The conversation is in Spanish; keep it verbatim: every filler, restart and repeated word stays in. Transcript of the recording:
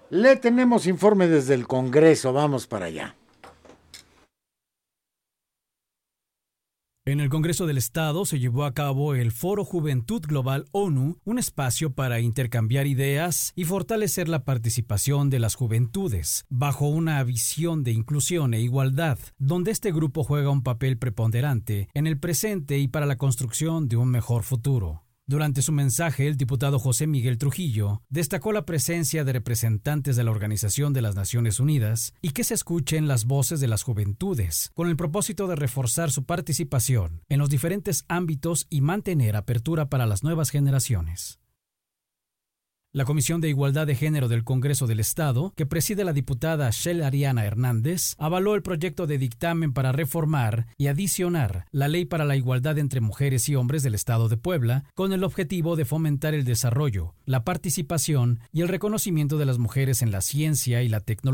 Le tenemos informe desde el Congreso, vamos para allá. En el Congreso del Estado se llevó a cabo el Foro Juventud Global ONU, un espacio para intercambiar ideas y fortalecer la participación de las juventudes, bajo una visión de inclusión e igualdad, donde este grupo juega un papel preponderante en el presente y para la construcción de un mejor futuro. Durante su mensaje, el diputado José Miguel Trujillo destacó la presencia de representantes de la Organización de las Naciones Unidas y que se escuchen las voces de las juventudes, con el propósito de reforzar su participación en los diferentes ámbitos y mantener apertura para las nuevas generaciones. La Comisión de Igualdad de Género del Congreso del Estado, que preside la diputada Shell Ariana Hernández, avaló el proyecto de dictamen para reformar y adicionar la Ley para la Igualdad entre Mujeres y Hombres del Estado de Puebla, con el objetivo de fomentar el desarrollo, la participación y el reconocimiento de las mujeres en la ciencia y la tecnología